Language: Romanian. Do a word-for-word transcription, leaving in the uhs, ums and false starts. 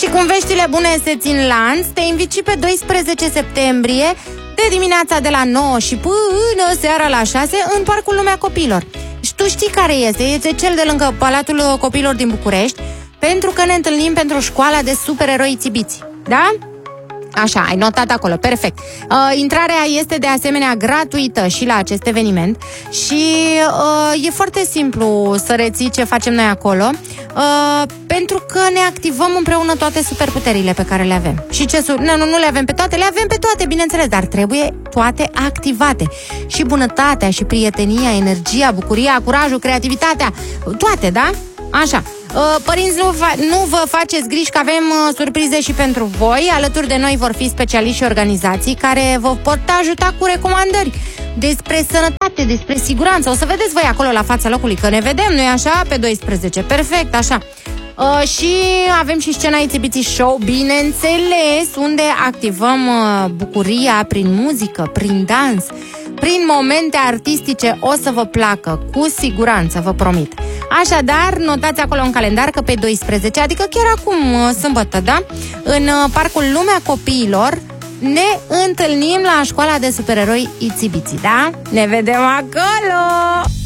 Și cum veștile bune se țin lanț, te invit și pe doisprezece septembrie, de dimineața de la nouă și până seara la șase, în Parcul Lumea Copiilor. Și tu știi care este? Este cel de lângă Palatul Copiilor din București, pentru că ne întâlnim pentru școala de supereroi țibiți. Da? Așa, ai notat acolo, perfect. uh, Intrarea este de asemenea gratuită și la acest eveniment. Și uh, e foarte simplu să reții ce facem noi acolo, uh, pentru că ne activăm împreună toate superputerile pe care le avem. Și ce su- nu, nu, nu le avem pe toate, le avem pe toate, bineînțeles, dar trebuie toate activate. Și bunătatea, și prietenia, energia, bucuria, curajul, creativitatea, toate, da? Așa. Părinți, nu, fa- nu vă faceți griji că avem uh, surprize și pentru voi. Alături de noi vor fi specialiști și organizații care vă pot ajuta cu recomandări despre sănătate, despre siguranță. O să vedeți voi acolo la fața locului că ne vedem, nu-i așa? Pe doisprezece, perfect, așa. Uh, și avem și scena Ițibiții Show, bineînțeles, unde activăm uh, bucuria prin muzică, prin dans, prin momente artistice. O să vă placă, cu siguranță, vă promit. Așadar, notați acolo în calendar că pe doisprezece, adică chiar acum, sâmbătă, da? În Parcul Lumea Copiilor ne întâlnim la școala de supereroi Ițibiții, da? Ne vedem acolo!